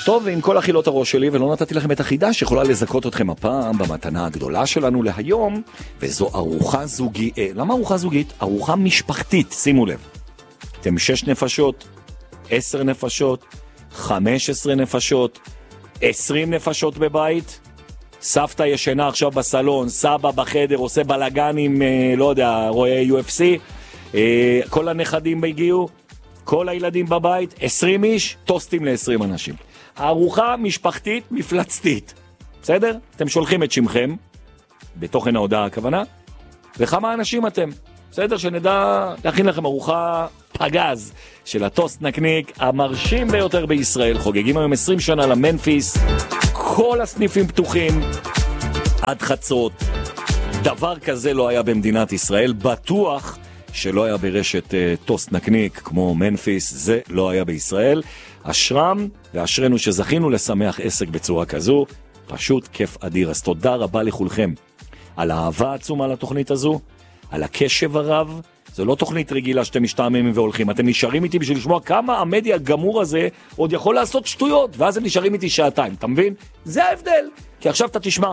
טוב, ועם כל אכילות הראש שלי, ולא נתתי לכם את החידה שיכולה לזכות אתכם הפעם במתנה הגדולה שלנו להיום, וזו ארוחה זוגית. למה ארוחה זוגית? ארוחה משפחתית, שימו לב. אתם 6 נפשות, 10 נפשות, 15 נפשות, 20 נפשות בבית, סבתא ישנה עכשיו בסלון, סבא בחדר עושה בלגנים, לא יודע, רואה UFC, כל הנכדים הגיעו, כל הילדים בבית, 20 איש, טוסטים ל-20 אנשים. הארוחה משפחתית מפלצתית. בסדר? אתם שולחים את שמכם, בתוכן ההודעה הכוונה, וכמה אנשים אתם. בסדר? שנדע להכין לכם ארוחה פגז של הטוסט נקניק המרשים ביותר בישראל. חוגגים היום 20 שנה למנפיס, כל הסניפים פתוחים עד חצות. דבר כזה לא היה במדינת ישראל, בטוח שלא היה ברשת טוסט נקניק כמו מנפיס, זה לא היה בישראל. אשרם ואשרנו שזכינו לשמח עסק בצורה כזו, פשוט כיף אדיר. אז תודה רבה לכולכם על האהבה עצומה לתוכנית הזו, על הקשב הרב. זו לא תוכנית רגילה שאתם משתעממים והולכים, אתם נשארים איתי בשביל לשמוע כמה המדיה הגמור הזה עוד יכול לעשות שטויות, ואז הם נשארים איתי שעתיים, אתה מבין? זה ההבדל, כי עכשיו אתה תשמע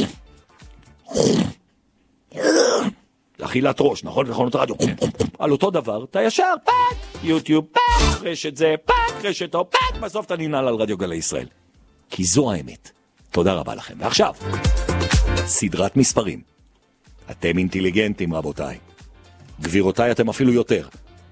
אכילת ראש, נכון? נכון, אותו רדיו על אותו דבר, אתה ישר פאק, יוטיוב פאק, רשת זה פאק, רשת או פאק, בסוף אתה ננעל על רדיו גלי ישראל, כי זו האמת. תודה רבה לכם. ועכשיו סדרת מספרים. אתם אינטליגנטים רבותיי, גבירותיי אתם אפילו יותר.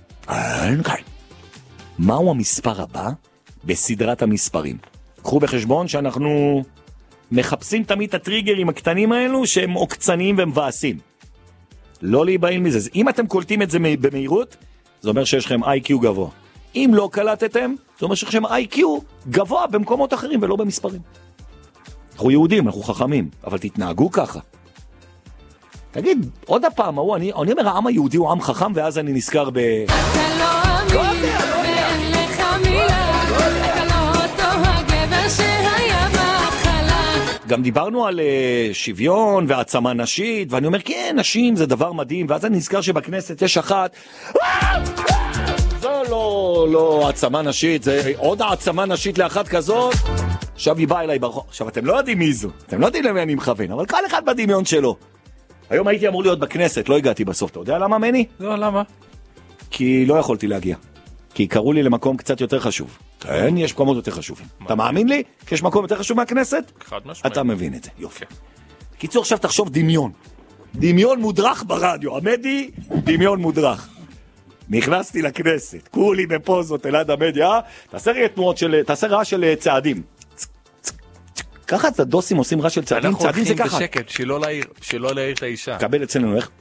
מהו המספר הבא בסדרת המספרים? קחו בחשבון שאנחנו מחפשים תמיד את הטריגרים הקטנים האלו שהם עוקצניים ומבאסים. לא להיבהל מזה. אם אתם קולטים את זה במהירות, זה אומר שיש לכם IQ גבוה. אם לא קלטתם, זה אומר שיש לכם IQ גבוה במקומות אחרים ולא במספרים. אנחנו יהודים, אנחנו חכמים, אבל תתנהגו ככה. תגיד, עוד הפעם, אני אומר, העם היהודי הוא עם חכם, ואז אני נזכר ב... אתה לא אמין, ואין לך מילה, אתה לא אותו הגבר שהיה בהתחלה. גם דיברנו על שוויון והעצמה נשית, ואני אומר, כן, נשים זה דבר מדהים, ואז אני נזכר שבכנסת יש אחת, זו לא העצמה נשית, זה עוד העצמה נשית לאחת כזאת, עכשיו היא באה אליי ברחוב, עכשיו אתם לא יודעים מי זו, אתם לא יודעים למי אני מכוון, אבל כל אחד בדמיון שלו. היום הייתי אמור להיות בכנסת, לא הגעתי בסוף. אתה יודע למה, מני? לא, למה? כי לא יכולתי להגיע. כי קראו לי למקום קצת יותר חשוב. כן, יש מקומות יותר חשובים. אתה מאמין לי? כי יש מקום יותר חשוב מהכנסת? חד משמעית. אתה מבין את זה, יופי. בקיצור, עכשיו תחשוב דמיון. דמיון מודרך ברדיו. המדי, דמיון מודרך. נכנסתי לכנסת, כולי בפוזות אלעד המדיה, תעשה רעש של צעדים. ככה את הדוסים עושים רעש של צעדים, אנחנו צעדים זה ככה. הולכים בשקט, שלא להעיר את האישה. קבל אצלנו איך?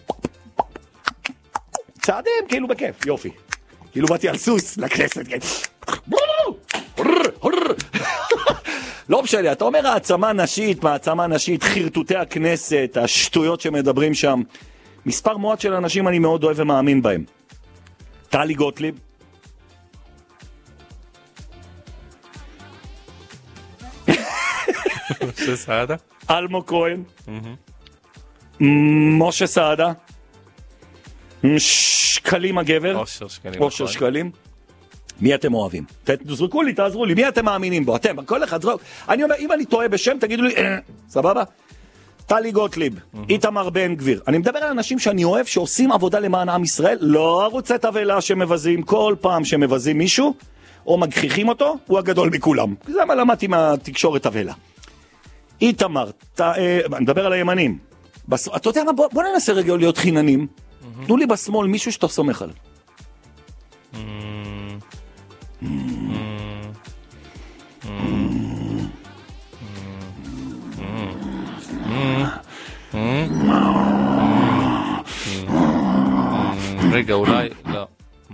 צעדים, כאילו בכיף, יופי. כאילו באתי על סוס לכנסת. לא משנה, אתה אומר העצמה נשית, מעצמה נשית, חרטוטי הכנסת, השטויות שמדברים שם. מספר מועט של אנשים אני מאוד אוהב ומאמין בהם. טלי גוטליב. משה סעדה? אלמו כהן. משה סעדה. שקלים הגבר. אושר שקלים. מי אתם אוהבים? תזרקו לי, תעזרו לי. מי אתם מאמינים בו? אתם, כל אחד זרוק. אני אומר, אם אני טועה בשם, תגידו לי, סבבה? טלי גוטליב, איתמר בן גביר. אני מדבר על אנשים שאני אוהב שעושים עבודה למען עם ישראל, לא ערוצי תבלה שמבזים. כל פעם שמבזים מישהו או מגחיכים אותו, הוא הגדול מכולם. זה מה למדתי מהתקשורת תבלה. איתמר, אני מדבר על הימנים. אתה יודע מה, בוא ננסה רגע להיות חיננים. תנו לי בשמאל מישהו שאתה סומך עליו. רגע, אולי לא.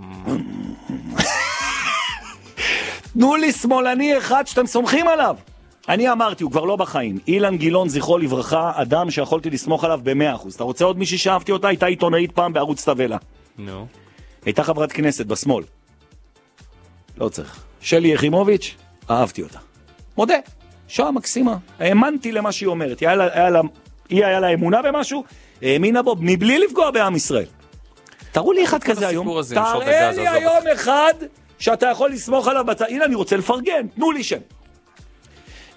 תנו לי שמאלני אחד שאתם סומכים עליו. אני אמרתי, הוא כבר לא בחיים. אילן גילון, זכרו לברכה, אדם שיכולתי לסמוך עליו ב100%. אתה רוצה עוד מישהי שאהבתי אותה? הייתה עיתונאית פעם בערוץ תבלה. נו. הייתה חברת כנסת בשמאל. לא צריך. שלי יחימוביץ', אהבתי אותה. מודה, שעה מקסימה. האמנתי למה שהיא אומרת. היא היה לה אמונה במשהו, האמינה בו, מבלי לפגוע בעם ישראל. תראו לי אחד כזה היום. תראה לי היום אחד שאתה יכול לסמוך עליו. הנה, אני רוצה לפרגן. תנו לי שם.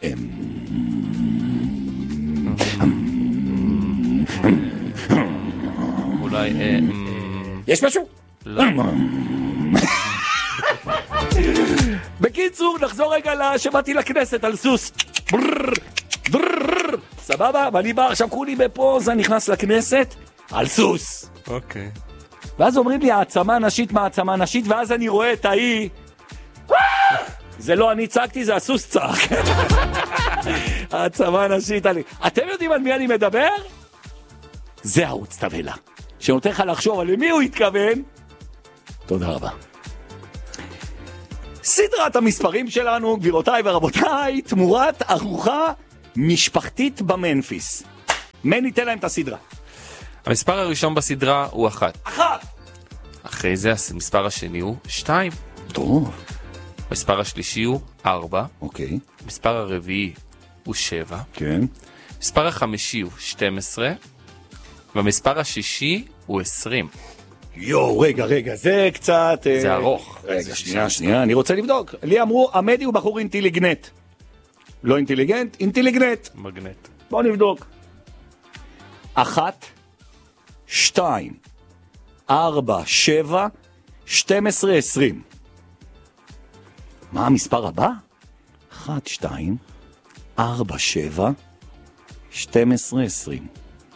אולי... יש משהו? לא. בקיצור, נחזור רגע שבאתי לכנסת על סוס. סבבה? ואני בא עכשיו כולי בפוזה, נכנס לכנסת על סוס. אוקיי. ואז אומרים לי, העצמה נשית, מעצמה נשית, ואז אני רואה את ההיא. זה לא אני צעקתי, זה הסוס צעק. העצמה נשית. אתם יודעים על מי אני מדבר? זה ערוץ תבלה, שנותן לך לחשוב על מי הוא התכוון. תודה רבה. סדרת המספרים שלנו, גבירותיי ורבותיי, תמורת ארוחה משפחתית במנפיס. מי ניתן להם את הסדרה? המספר הראשון בסדרה הוא 1. 1! אחרי זה המספר השני הוא 2. טוב. המספר השלישי הוא 4. אוקיי. המספר הרביעי הוא 7. כן. המספר החמישי הוא 12. והמספר השישי הוא 20. יו, רגע, זה קצת... זה ארוך. רגע, שנייה, אני רוצה לבדוק. לי אמרו, עמדי הוא בחור אינטליגנט. לא אינטליגנט, אינטליגנט. מגנט. בוא נבדוק. 1, 2, 4, 7, 12, 20. מה המספר הבא? 1, 2, 4, 7, 12, 20.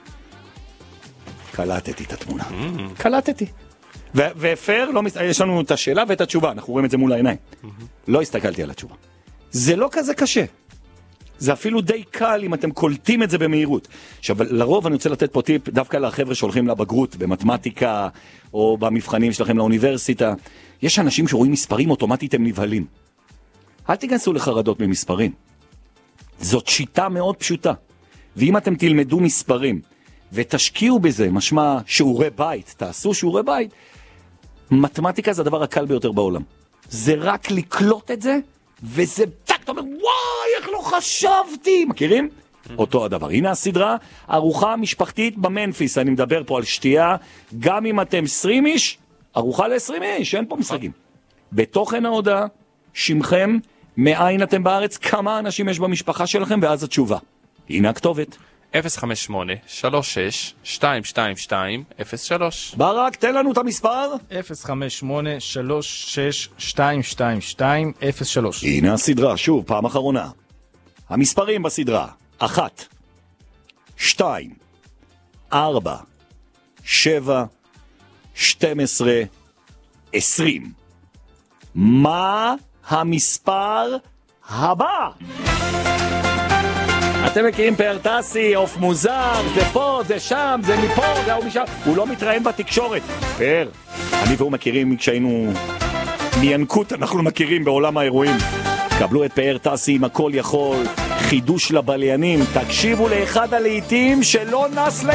קלטתי את התמונה. קלטתי. ופר, יש לנו את השאלה ואת התשובה, אנחנו רואים את זה מול העיניים. לא הסתכלתי על התשובה. זה לא כזה קשה. זה אפילו די קל אם אתם קולטים את זה במהירות. עכשיו, לרוב אני רוצה לתת פה טיפ, דווקא לחבר'ה שהולכים לבגרות, במתמטיקה, או במבחנים שלכם לאוניברסיטה. יש אנשים שרואים מספרים אוטומטית, הם נבהלים. אל תיכנסו לחרדות ממספרים. זאת שיטה מאוד פשוטה. ואם אתם תלמדו מספרים, ותשקיעו בזה, משמע שיעורי בית, תעשו שיעורי בית, מתמטיקה זה הדבר הקל ביותר בעולם. זה רק לקלוט את זה, וזה טק, אתה אומר, וואי, איך לא חשבתי, מכירים? אותו הדבר. הנה הסדרה, ארוחה משפחתית במנפיס, אני מדבר פה על שתייה, גם אם אתם 20 איש, ארוחה ל-20 איש, אין פה משחקים. בתוכן ההודעה, שמכם, מאין אתם בארץ, כמה אנשים יש במשפחה שלכם, ואז התשובה. הנה הכתובת. 058-36-222-03. ברק, תן לנו את המספר. 058-36-222-03. הנה הסדרה, שוב, פעם אחרונה. המספרים בסדרה, 1, 2, 4, 7, 12, 20. מה המספר הבא? אתם מכירים פאר-טסי, אוף מוזר, זה פה, זה שם, זה מפה, זה הוא משם. הוא לא מתראיין בתקשורת. פאר, אני והוא מכירים כשהיינו מינקות, אנחנו מכירים בעולם האירועים. קבלו את פאר-טסי עם הכל יכול, חידוש לבליינים, תקשיבו לאחד הלעיתים שלא נס